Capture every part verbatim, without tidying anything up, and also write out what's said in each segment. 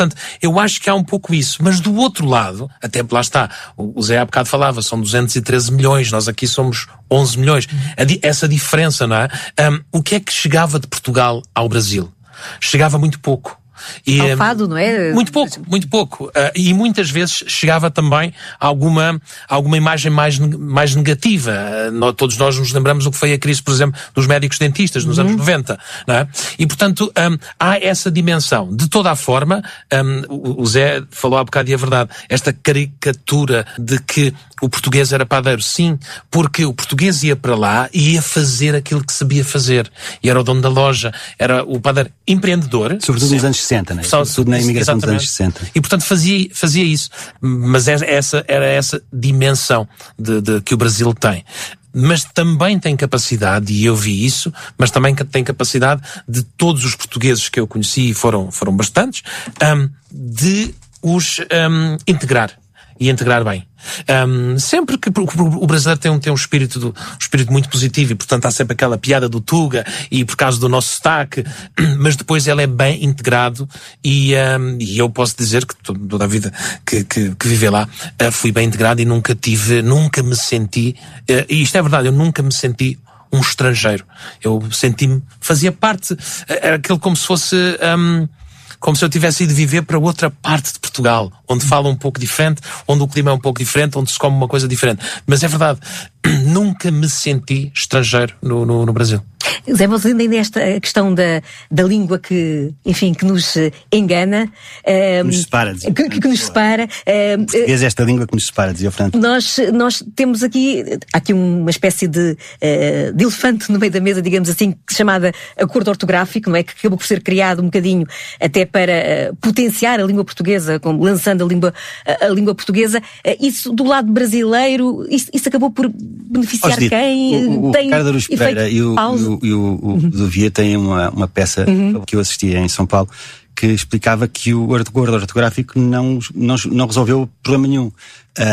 Portanto, eu acho que há um pouco isso. Mas do outro lado, até lá está, o Zé há bocado falava, são duzentos e treze milhões, nós aqui somos onze milhões. Essa diferença, não é? Um, o que é que chegava de Portugal ao Brasil? Chegava muito pouco. E, ao fado, não é? Muito pouco, muito pouco. Uh, e muitas vezes chegava também alguma, alguma imagem mais, mais negativa. Uh, nós, todos nós nos lembramos do que foi a crise, por exemplo, dos médicos dentistas nos uhum. anos noventa. Não é? E, portanto, um, há essa dimensão. De toda a forma, um, o, o Zé falou há bocado e é verdade, esta caricatura de que o português era padeiro. Sim, porque o português ia para lá e ia fazer aquilo que sabia fazer. E era o dono da loja, era o padeiro empreendedor. Sobretudo nos anos sessenta, não é? Sobretudo na imigração dos anos sessenta. E, portanto, fazia, fazia isso. Mas essa, era essa dimensão de, de, que o Brasil tem. Mas também tem capacidade, e eu vi isso, mas também tem capacidade de todos os portugueses que eu conheci, e foram, foram bastantes, um, de os um, integrar. E integrar bem. Um, sempre que o brasileiro tem um, tem um, espírito do, um espírito muito positivo e, portanto, há sempre aquela piada do Tuga e por causa do nosso sotaque, mas depois ele é bem integrado e, um, e eu posso dizer que toda a vida que, que, que vivi lá uh, fui bem integrado e nunca tive, nunca me senti, uh, e isto é verdade, eu nunca me senti um estrangeiro. Eu senti-me, fazia parte, era aquilo como se fosse... Um, como se eu tivesse ido viver para outra parte de Portugal, onde fala um pouco diferente, onde o clima é um pouco diferente, onde se come uma coisa diferente. Mas é verdade, nunca me senti estrangeiro no, no, no Brasil. Zé, mas ainda nesta questão da, da língua que, enfim, que nos engana... Que nos separa. Que, que, que nos separa. O português é esta língua que nos separa, dizia o Fernando. Nós, nós temos aqui, há aqui uma espécie de, uh, de elefante no meio da mesa, digamos assim, chamada acordo ortográfico, não é? Que acabou por ser criado um bocadinho até para uh, potenciar a língua portuguesa, como lançando a língua, a, a língua portuguesa. Uh, isso, do lado brasileiro, isso, isso acabou por beneficiar Dito, quem? O, o tem Ricardo Aruz Pereira e o, o, e o, o uhum. Duvia têm uma, uma peça uhum. que eu assisti em São Paulo que explicava que o acordo ortográfico não, não, não resolveu problema nenhum. Uh,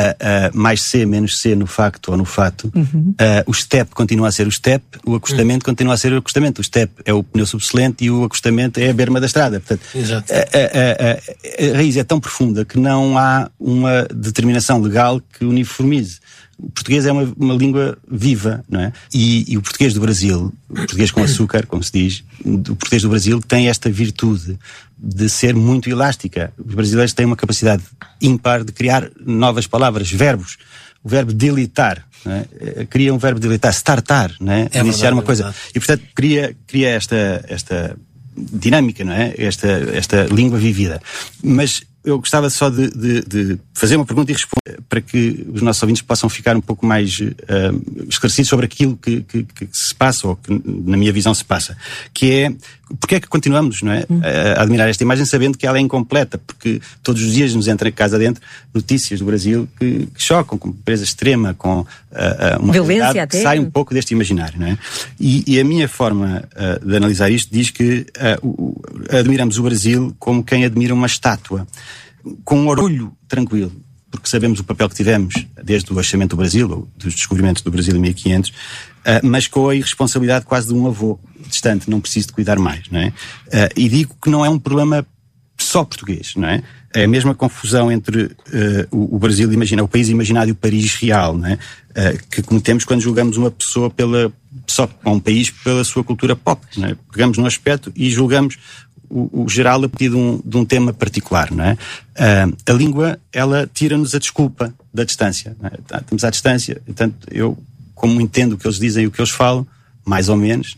uh, mais C, menos C no facto ou no fato. Uhum. Uh, o step continua a ser o step, o acostamento uhum. continua a ser o acostamento. O step é o pneu subsolente e o acostamento é a berma da estrada. Portanto, Exato. A, a, a, a, a raiz é tão profunda que não há uma determinação legal que uniformize. O português é uma, uma língua viva, não é? E, e o português do Brasil, o português com açúcar, como se diz, o português do Brasil tem esta virtude de ser muito elástica. Os brasileiros têm uma capacidade ímpar de criar novas palavras, verbos. O verbo delitar, não é? Cria um verbo delitar, startar, não é? É Iniciar verdade, uma coisa. É e, portanto, cria, cria esta, esta dinâmica, não é? Esta, esta língua vivida. Mas eu gostava só de, de, de fazer uma pergunta e responder para que os nossos ouvintes possam ficar um pouco mais uh, esclarecidos sobre aquilo que, que, que se passa, ou que na minha visão se passa, que é porque é que continuamos, não é, a admirar esta imagem sabendo que ela é incompleta, porque todos os dias nos entra casa dentro notícias do Brasil que, que chocam, com pobreza extrema, com uh, uma violência até. Que sai um pouco deste imaginário, não é? E, e a minha forma uh, de analisar isto diz que uh, o, admiramos o Brasil como quem admira uma estátua, com um orgulho tranquilo, porque sabemos o papel que tivemos desde o achamento do Brasil, ou dos descobrimentos do Brasil em mil e quinhentos, uh, mas com a irresponsabilidade quase de um avô distante, não preciso de cuidar mais, não é? Uh, e digo que não é um problema só português, não é? É a mesma confusão entre uh, o, o Brasil, imagina, o país imaginário e o Paris real, não é? Uh, que cometemos quando julgamos uma pessoa pela, só um país pela sua cultura pop, não é? Pegamos no aspecto e julgamos O, o geral a partir de um, de um tema particular, não é? Uh, a língua, ela tira-nos a desculpa da distância, não é? Estamos à distância, portanto, eu, como entendo o que eles dizem e o que eles falam, mais ou menos,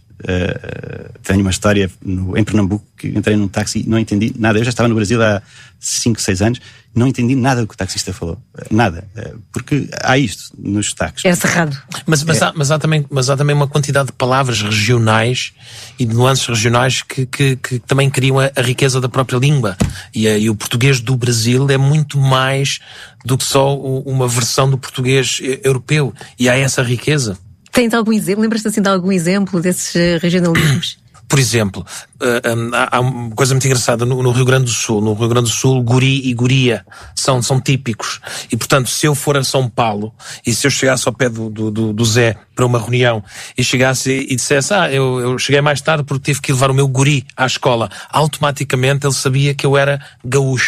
uh, tenho uma história no, em Pernambuco, que entrei num táxi e não entendi nada. Eu já estava no Brasil há cinco, seis anos, não entendi nada do que o taxista falou. Nada. Porque há isto nos sotaques. É cerrado. Mas, mas, é. há, mas, há também, mas há também uma quantidade de palavras regionais e de nuances regionais que, que, que também criam a, a riqueza da própria língua. E, a, e o português do Brasil é muito mais do que só uma versão do português europeu. E há essa riqueza. Tens algum exemplo? Lembras-te assim de algum exemplo desses regionalismos? Por exemplo, uh, há, há uma coisa muito engraçada no, no Rio Grande do Sul. No Rio Grande do Sul, guri e guria são, são típicos. E, portanto, se eu for a São Paulo e se eu chegasse ao pé do, do, do Zé para uma reunião e chegasse e dissesse, ah, eu, eu cheguei mais tarde porque tive que levar o meu guri à escola, automaticamente ele sabia que eu era gaúcho.